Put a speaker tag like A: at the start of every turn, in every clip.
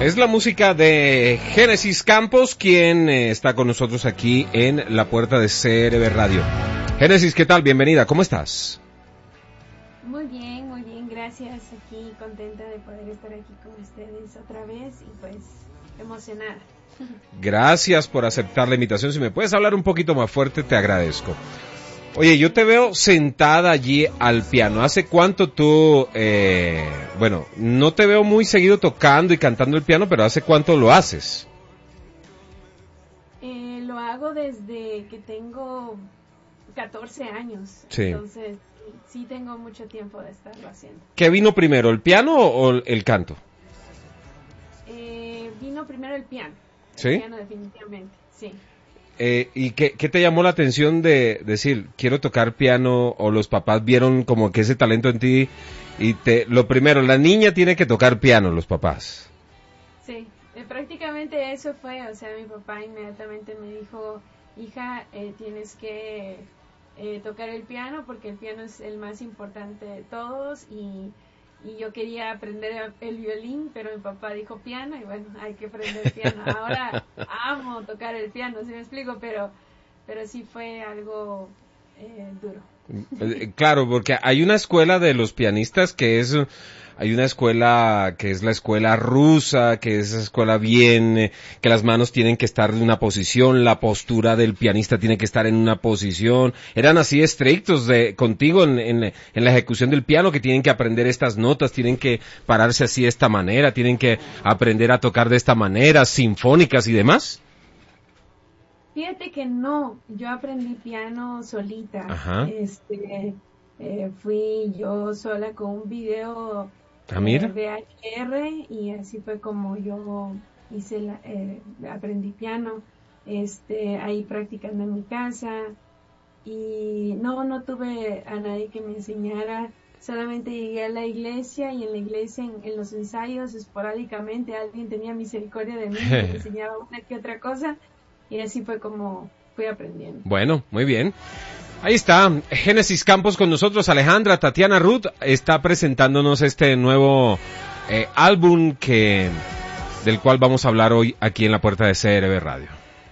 A: Es la música de Génesis Campos, quien está con nosotros aquí en la puerta de CRB Radio. Génesis, ¿qué tal? Bienvenida, ¿cómo estás?
B: Muy bien, gracias. Aquí contenta de poder estar aquí con ustedes otra vez y pues emocionada.
A: Gracias por aceptar la invitación. Si me puedes hablar un poquito más fuerte, te agradezco. Oye, yo te veo sentada allí al piano. ¿Hace cuánto tú, bueno, no te veo muy seguido tocando y cantando el piano, pero ¿hace cuánto lo haces?
B: Lo hago desde que tengo 14 años.
A: Sí.
B: Entonces, sí tengo mucho tiempo de estarlo haciendo.
A: ¿Qué vino primero, el piano o el canto?
B: Vino primero el piano.
A: ¿Sí?
B: El piano definitivamente, sí.
A: ¿Y qué te llamó la atención de decir, quiero tocar piano, o los papás vieron como que ese talento en ti y lo primero, la niña tiene que tocar piano, los papás?
B: Sí, prácticamente eso fue, o sea, mi papá inmediatamente me dijo, hija, tienes que tocar el piano porque el piano es el más importante de todos y yo quería aprender el violín, pero mi papá dijo piano y bueno, hay que aprender piano. Ahora amo tocar el piano, ¿sí me explico? Pero sí fue algo duro.
A: Claro, porque hay una escuela de los pianistas hay una escuela que es la escuela rusa, que es esa escuela bien, que las manos tienen que estar en una posición, la postura del pianista tiene que estar en una posición. Eran así estrictos contigo en la ejecución del piano, que tienen que aprender estas notas, tienen que pararse así de esta manera, tienen que aprender a tocar de esta manera, sinfónicas y demás.
B: Fíjate que no, yo aprendí piano solita.
A: Ajá.
B: Fui yo sola con un video
A: Mira.
B: VHR y así fue como yo aprendí piano. Ahí practicando en mi casa y no tuve a nadie que me enseñara. Solamente llegué a la iglesia y en la iglesia, en los ensayos, esporádicamente alguien tenía misericordia de mí y me enseñaba una que otra cosa. Y así fue como fui aprendiendo.
A: Bueno, muy bien. Ahí está, Génesis Campos con nosotros. Alejandra, Tatiana Ruth está presentándonos este nuevo álbum del cual vamos a hablar hoy aquí en la puerta de CRB Radio.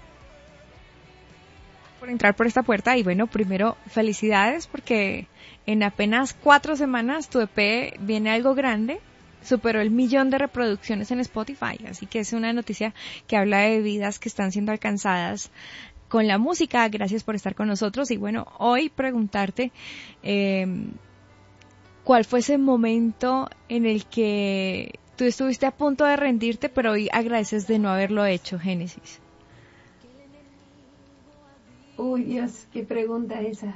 C: Por entrar por esta puerta y bueno, primero felicidades porque en apenas 4 semanas tu EP viene algo grande. Superó el 1.000.000 de reproducciones en Spotify, así que es una noticia que habla de vidas que están siendo alcanzadas con la música. Gracias por estar con nosotros y bueno, hoy preguntarte ¿cuál fue ese momento en el que tú estuviste a punto de rendirte, pero hoy agradeces de no haberlo hecho, Génesis?
B: Uy, Dios, qué pregunta esa.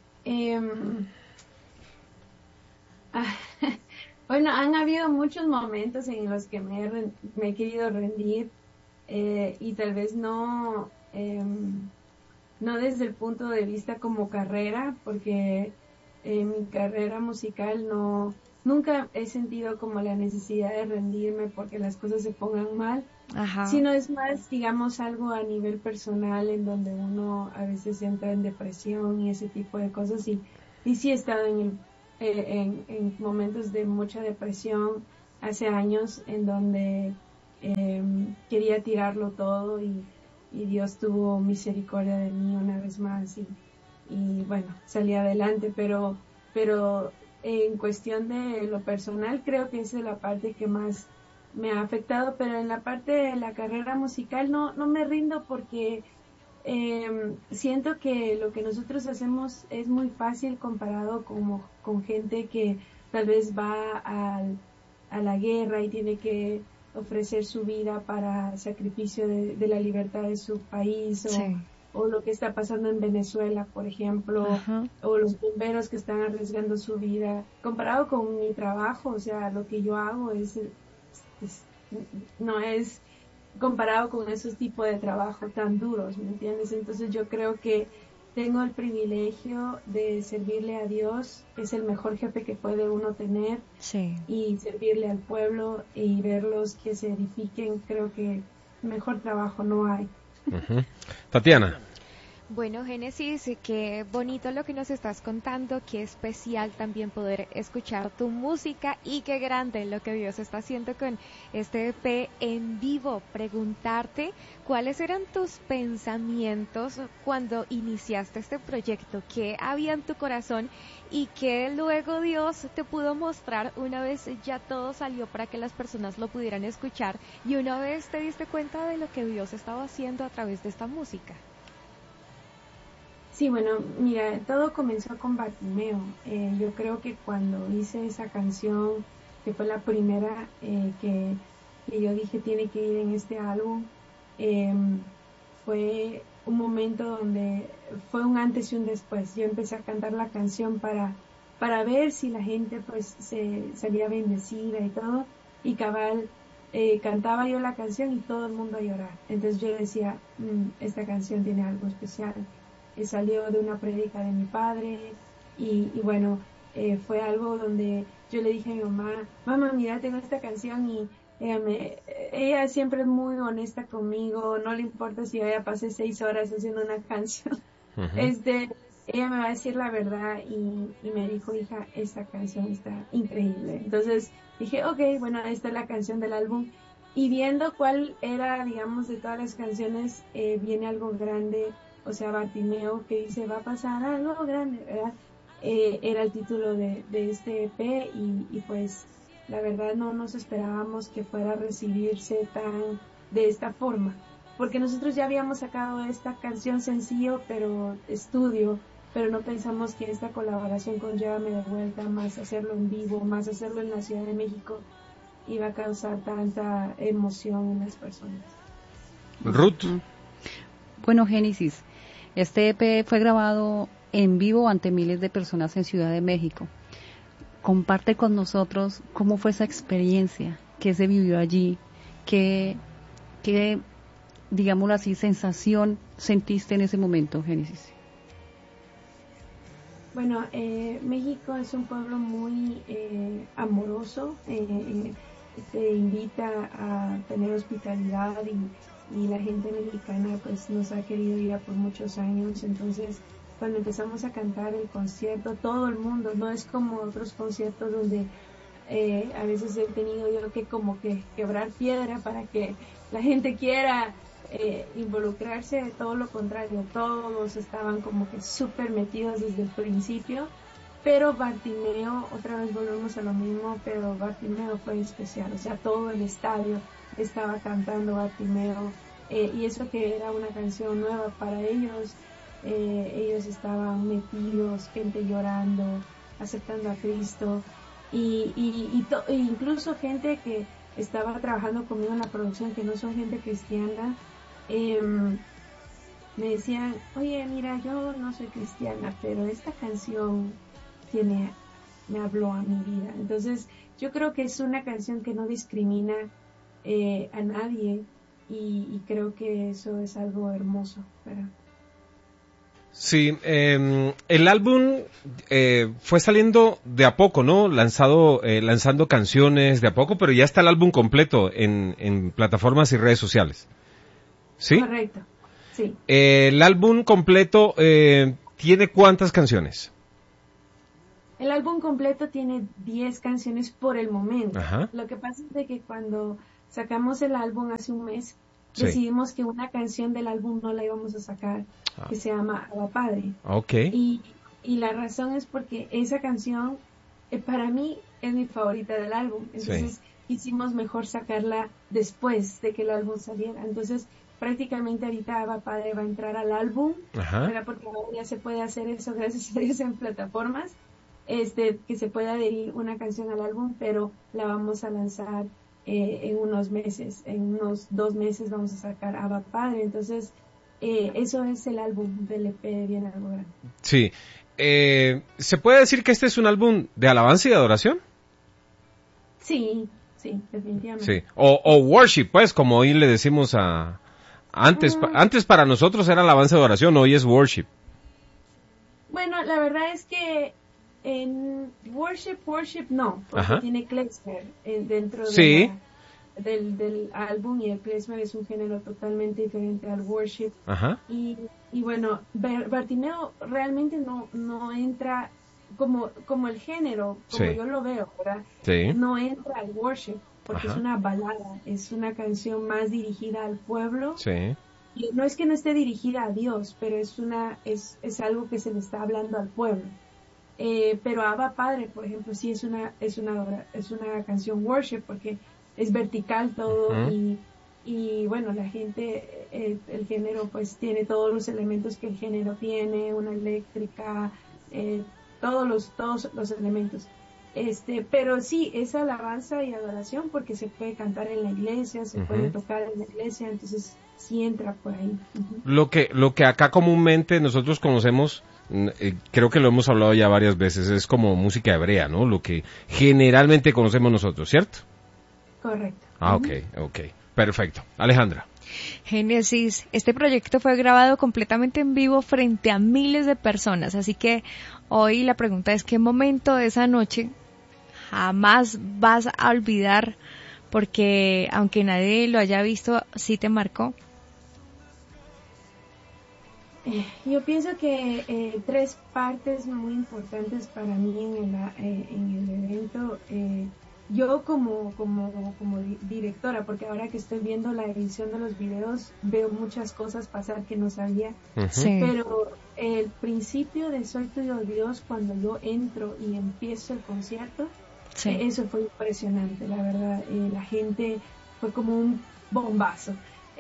B: Bueno, han habido muchos momentos en los que me he querido rendir y tal vez no desde el punto de vista como carrera, porque mi carrera musical nunca he sentido como la necesidad de rendirme porque las cosas se pongan mal.
C: Ajá.
B: Sino es más, digamos, algo a nivel personal en donde uno a veces entra en depresión y ese tipo de cosas y sí he estado en momentos de mucha depresión hace años en donde quería tirarlo todo y Dios tuvo misericordia de mí una vez más y bueno, salí adelante, pero en cuestión de lo personal creo que esa es la parte que más me ha afectado, pero en la parte de la carrera musical no me rindo porque siento que lo que nosotros hacemos es muy fácil comparado con gente que tal vez va a la guerra y tiene que ofrecer su vida para sacrificio de la libertad de su país
C: Sí.
B: o lo que está pasando en Venezuela, por ejemplo,
C: Ajá.
B: o los bomberos que están arriesgando su vida. Comparado con mi trabajo, o sea, lo que yo hago no es comparado con esos tipos de trabajo tan duros, ¿me entiendes? Entonces yo creo que tengo el privilegio de servirle a Dios, es el mejor jefe que puede uno tener,
C: Sí.
B: y servirle al pueblo y verlos que se edifiquen, creo que mejor trabajo no hay.
A: Uh-huh. Tatiana.
C: Bueno, Génesis, qué bonito lo que nos estás contando, qué especial también poder escuchar tu música y qué grande lo que Dios está haciendo con este EP en vivo. Preguntarte cuáles eran tus pensamientos cuando iniciaste este proyecto, qué había en tu corazón y qué luego Dios te pudo mostrar una vez ya todo salió para que las personas lo pudieran escuchar y una vez te diste cuenta de lo que Dios estaba haciendo a través de esta música.
B: Sí, bueno, mira, todo comenzó con Bartimeo. Yo creo que cuando hice esa canción, que fue la primera que yo dije tiene que ir en este álbum, eh, fue un momento donde fue un antes y un después. Yo empecé a cantar la canción para ver si la gente pues se salía bendecida y todo, y cabal, cantaba yo la canción y todo el mundo a llorar. Entonces yo decía, esta canción tiene algo especial. Salió de una prédica de mi padre y bueno, fue algo donde yo le dije a mi mamá, mira, tengo esta canción y ella siempre es muy honesta conmigo, no le importa si yo ya pasé 6 horas haciendo una canción. Uh-huh. Ella me va a decir la verdad y me dijo, hija, esta canción está increíble. Entonces dije, ok, bueno, esta es la canción del álbum. Y viendo cuál era, digamos, de todas las canciones, viene algo grande, o sea, Bartimeo, que dice, va a pasar algo grande, ¿verdad? Era el título de este EP y pues la verdad no nos esperábamos que fuera a recibirse de esta forma, porque nosotros ya habíamos sacado esta canción sencillo, pero estudio, pero no pensamos que esta colaboración con Llévame de Vuelta, más hacerlo en vivo, más hacerlo en la Ciudad de México, iba a causar tanta emoción en las personas.
A: Ruth.
D: Bueno, Génesis, este EP fue grabado en vivo ante miles de personas en Ciudad de México. Comparte con nosotros cómo fue esa experiencia, qué se vivió allí, qué digámoslo así, sensación sentiste en ese momento, Génesis.
B: Bueno, México es un pueblo muy amoroso, te invita a tener hospitalidad y la gente mexicana pues nos ha querido ir por muchos años. Entonces cuando empezamos a cantar el concierto, todo el mundo, no es como otros conciertos donde a veces he tenido yo que como que quebrar piedra para que la gente quiera involucrarse, todo lo contrario, todos estaban como que súper metidos desde el principio. Pero Bartimeo, otra vez volvemos a lo mismo, pero Bartimeo fue especial, o sea, todo el estadio estaba cantando Bartimeo, y eso que era una canción nueva para ellos, ellos estaban metidos, gente llorando, aceptando a Cristo, e incluso gente que estaba trabajando conmigo en la producción, que no son gente cristiana, me decían, oye, mira, yo no soy cristiana, pero esta canción me habló a mi vida. Entonces yo creo que es una canción que no discrimina a nadie y creo que eso es algo hermoso, ¿verdad?
A: Sí, el álbum fue saliendo de a poco, ¿no? Lanzando canciones de a poco, pero ya está el álbum completo en plataformas y redes sociales. ¿Sí?
B: Correcto, sí.
A: El álbum completo ¿tiene cuántas canciones?
B: El álbum completo tiene 10 canciones por el momento.
A: Ajá.
B: Lo que pasa es de que cuando sacamos el álbum hace un mes,
A: sí,
B: decidimos que una canción del álbum no la íbamos a sacar, que se llama Abba Padre.
A: Okay.
B: Y la razón es porque esa canción para mí es mi favorita del álbum. Entonces quisimos mejor sacarla después de que el álbum saliera. Entonces prácticamente ahorita Abba Padre va a entrar al álbum, ¿verdad? Porque ahora ya se puede hacer eso gracias a Dios en plataformas. Que se pueda adherir una canción al álbum, pero la vamos a lanzar en unos meses, en unos 2 meses vamos a sacar Abba Padre. Entonces eso es el álbum del EP de Bien Algo Grande.
A: Sí, ¿se puede decir que este es un álbum de alabanza y de adoración?
B: Sí, definitivamente.
A: Sí, o worship, pues, como hoy le decimos antes para nosotros era alabanza y adoración, hoy es worship.
B: Bueno, la verdad es que en worship no, porque tiene Klezmer dentro de del álbum, y el klezmer es un género totalmente diferente al worship.
A: Ajá.
B: Y bueno, Bartimeo realmente no entra como el género, como
A: Sí.
B: yo lo veo, ¿verdad?
A: Sí.
B: No entra al worship, porque es
A: Ajá.
B: una balada, es una canción más dirigida al pueblo.
A: Sí.
B: Y no es que no esté dirigida a Dios, pero es algo que se le está hablando al pueblo. Pero Abba Padre, por ejemplo, sí es una canción worship, porque es vertical todo.
A: Ujú.
B: Y bueno, la gente, el género pues tiene todos los elementos que el género tiene, una eléctrica, todos los elementos. Pero sí, es alabanza y adoración, porque se puede cantar en la iglesia, se puede
A: Ujú.
B: tocar en la iglesia, entonces sí entra por ahí. Ujú.
A: Lo que acá comúnmente nosotros conocemos, creo que lo hemos hablado ya varias veces, es como música hebrea, ¿no? Lo que generalmente conocemos nosotros, ¿cierto?
B: Correcto.
A: Ah,
B: Ujú.
A: ok. Perfecto. Alejandra.
C: Génesis, este proyecto fue grabado completamente en vivo frente a miles de personas, así que hoy la pregunta es: ¿qué momento de esa noche jamás vas a olvidar? Porque aunque nadie lo haya visto, sí te marcó.
B: Yo pienso que tres partes muy importantes para mí en el evento. Yo como directora, porque ahora que estoy viendo la edición de los videos, veo muchas cosas pasar que no sabía.
A: Ujú.
C: Sí,
B: Pero el principio de Soy Tuyo Dios, cuando yo entro y empiezo el concierto,
C: sí.
B: eso fue impresionante, la verdad. La gente fue como un bombazo.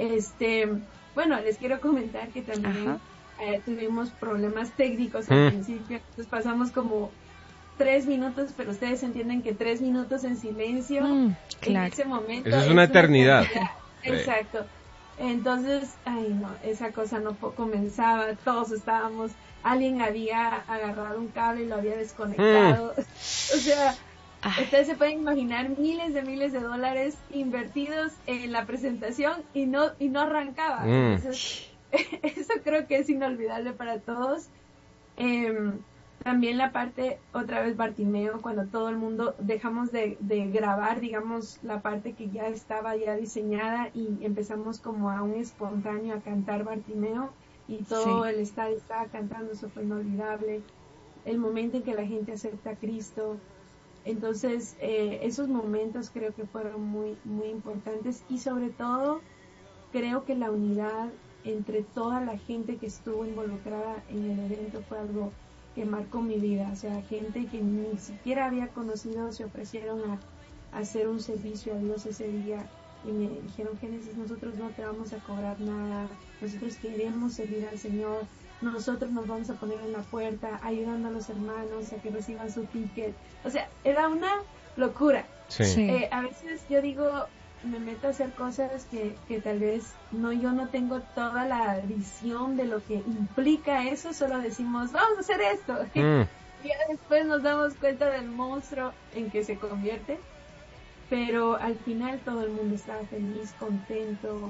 B: Bueno, les quiero comentar que
C: Ajá.
B: también tuvimos problemas técnicos al
A: Mm.
B: principio, entonces pasamos como 3 minutos, pero ustedes entienden que 3 minutos en silencio en
C: Claro.
B: ese momento
A: Eso es una eternidad.
B: eternidad.
A: Sí.
B: Exacto. Entonces, ay no, esa cosa no comenzaba, todos estábamos, alguien había agarrado un cable y lo había desconectado. O sea,
C: Ay,
B: ustedes se pueden imaginar miles de dólares invertidos en la presentación y no arrancaba.
A: Mm.
B: Entonces, eso creo que es inolvidable para todos. Em, También la parte, otra vez Bartimeo, cuando todo el mundo dejamos de grabar, digamos, la parte que ya estaba ya diseñada, y empezamos como a un espontáneo a cantar Bartimeo, y todo
C: sí.
B: el estadio estaba cantando, eso fue inolvidable. El momento en que la gente acepta a Cristo. Entonces, esos momentos creo que fueron muy, muy importantes, y sobre todo creo que la unidad entre toda la gente que estuvo involucrada en el evento fue algo que marcó mi vida. O sea, gente que ni siquiera había conocido se ofrecieron a hacer un servicio a Dios ese día, y me dijeron: Génesis, nosotros no te vamos a cobrar nada, nosotros queremos servir al Señor, nosotros nos vamos a poner en la puerta ayudando a los hermanos a que reciban su ticket. O sea, era una locura.
A: Sí.
C: Sí.
B: A veces yo digo, me meto a hacer cosas que tal vez yo no tengo toda la visión de lo que implica eso, solo decimos, vamos a hacer esto.
A: Mm.
B: Y ya después nos damos cuenta del monstruo en que se convierte. Pero al final todo el mundo estaba feliz, contento.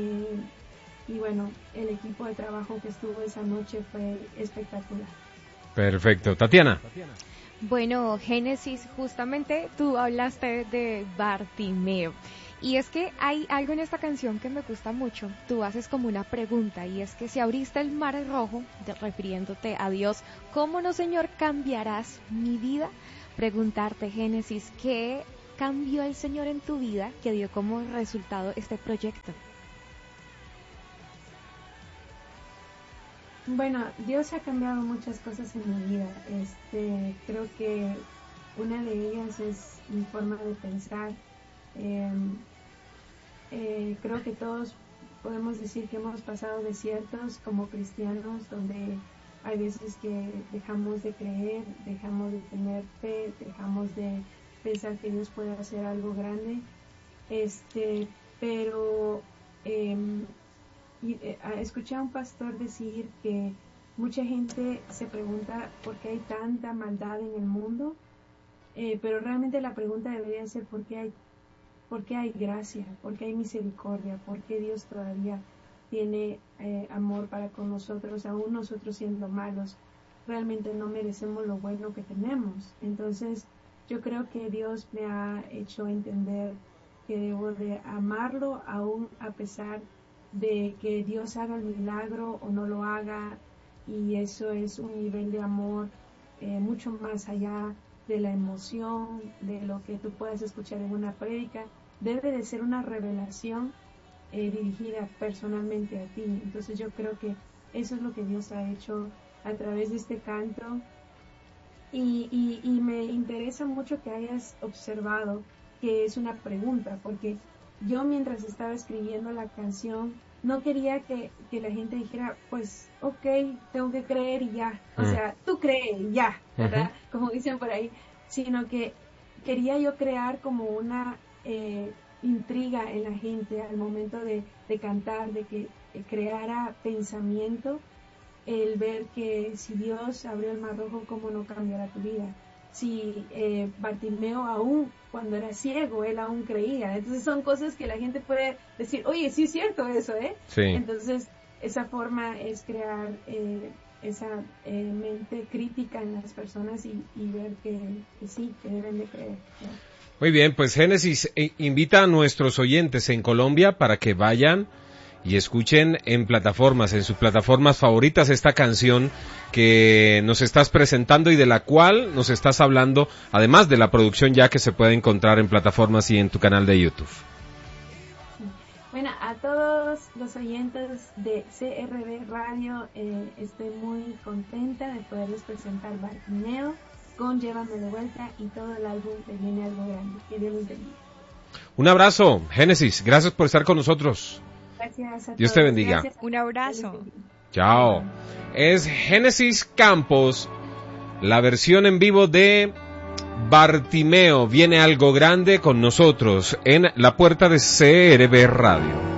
B: Y bueno, el equipo de trabajo que estuvo esa noche fue espectacular.
A: Perfecto. Tatiana.
E: Bueno, Génesis, justamente tú hablaste de Bartimeo. Y es que hay algo en esta canción que me gusta mucho. Tú haces como una pregunta, y es que si abriste el mar rojo, refiriéndote a Dios, ¿cómo no, Señor, cambiarás mi vida? Preguntarte, Génesis, ¿qué cambió el Señor en tu vida que dio como resultado este proyecto?
B: Bueno, Dios ha cambiado muchas cosas en mi vida. Creo que una de ellas es mi forma de pensar. Creo que todos podemos decir que hemos pasado desiertos como cristianos, donde hay veces que dejamos de creer, dejamos de tener fe, dejamos de pensar que Dios puede hacer algo grande. Pero escuché a un pastor decir que mucha gente se pregunta por qué hay tanta maldad en el mundo, pero realmente la pregunta debería ser por qué hay gracia, por qué hay misericordia, por qué Dios todavía tiene amor para con nosotros, aún nosotros siendo malos. Realmente no merecemos lo bueno que tenemos. Entonces yo creo que Dios me ha hecho entender que debo de amarlo aún a pesar de que Dios haga el milagro o no lo haga, y eso es un nivel de amor mucho más allá de la emoción, de lo que tú puedas escuchar en una prédica. Debe de ser una revelación dirigida personalmente a ti. Entonces yo creo que eso es lo que Dios ha hecho a través de este canto, y me interesa mucho que hayas observado que es una pregunta, porque yo mientras estaba escribiendo la canción no quería que la gente dijera, pues, ok, tengo que creer y ya, o sea, tú crees y ya, ¿verdad? Como dicen por ahí, sino que quería yo crear como una intriga en la gente al momento de cantar, de que creara pensamiento, el ver que si Dios abrió el Mar Rojo, ¿cómo no cambiará tu vida? Si Bartimeo aún cuando era ciego, él aún creía. Entonces son cosas que la gente puede decir, oye, sí es cierto eso, ¿eh? Sí. Entonces esa forma es crear esa mente crítica en las personas y ver que sí, que deben de creer, ¿no?
A: Muy bien, pues Génesis invita a nuestros oyentes en Colombia para que vayan y escuchen en sus plataformas favoritas, esta canción que nos estás presentando y de la cual nos estás hablando, además de la producción ya que se puede encontrar en plataformas y en tu canal de YouTube.
B: Bueno, a todos los oyentes de CRB Radio, estoy muy contenta de poderles presentar Bartimeo con Llévame de Vuelta y todo el álbum de Viene Algo Grande. Que Dios los bendiga.
A: Un abrazo, Génesis, gracias por estar con nosotros.
B: Gracias a
A: Dios te bendiga.
C: Un abrazo.
A: Chao. Es Génesis Campos, la versión en vivo de Bartimeo, Viene Algo Grande, con nosotros en la puerta de CRB Radio.